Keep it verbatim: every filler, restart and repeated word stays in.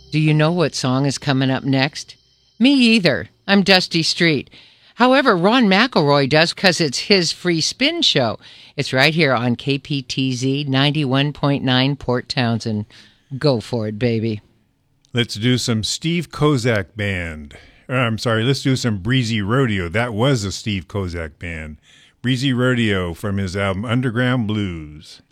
Do you know what song is coming up next? Me either. I'm Dusty Street. However, Ron McElroy does because it's his free spin show. It's right here on K P T Z ninety-one point nine Port Townsend. Go for it, baby. Let's do some Steve Kozak Band. Uh, I'm sorry, let's do some Breezy Rodeo. That was a Steve Kozak band. Breezy Rodeo from his album Underground Blues.